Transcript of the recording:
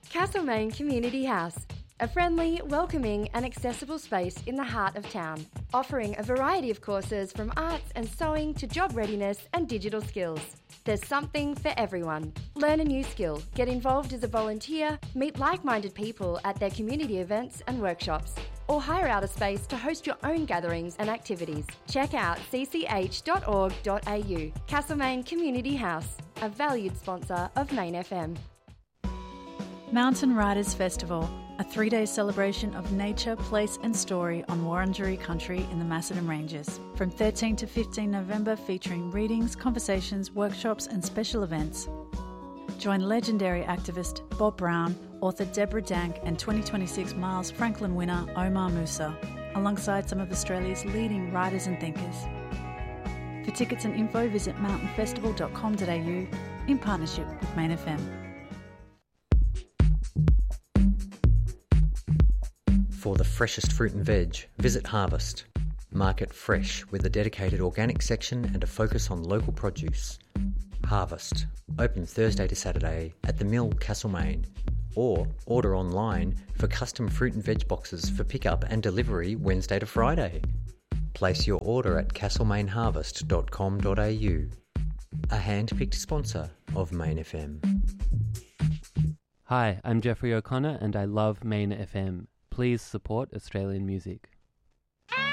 Castlemaine Community House, a friendly, welcoming and accessible space in the heart of town, offering a variety of courses from arts and sewing to job readiness and digital skills. There's something for everyone. Learn a new skill, get involved as a volunteer, meet like-minded people at their community events and workshops, or hire out a space to host your own gatherings and activities. Check out cch.org.au. Castlemaine Community House, a valued sponsor of Main FM. Mountain Riders Festival, a 3-day celebration of nature, place and story on Wurundjeri country in the Macedon Ranges. From 13 to 15 November, featuring readings, conversations, workshops and special events. Join legendary activist Bob Brown, author Deborah Dank and 2026 Miles Franklin winner Omar Musa, alongside some of Australia's leading writers and thinkers. For tickets and info, visit mountainfestival.com.au in partnership with Main FM. For the freshest fruit and veg, visit Harvest. Market fresh with a dedicated organic section and a focus on local produce. Harvest, open Thursday to Saturday at the Mill, Castlemaine, or order online for custom fruit and veg boxes for pickup and delivery Wednesday to Friday. Place your order at castlemaineharvest.com.au. A hand-picked sponsor of Main FM. Hi, I'm Jeffrey O'Connor and I love Main FM. Please support Australian music.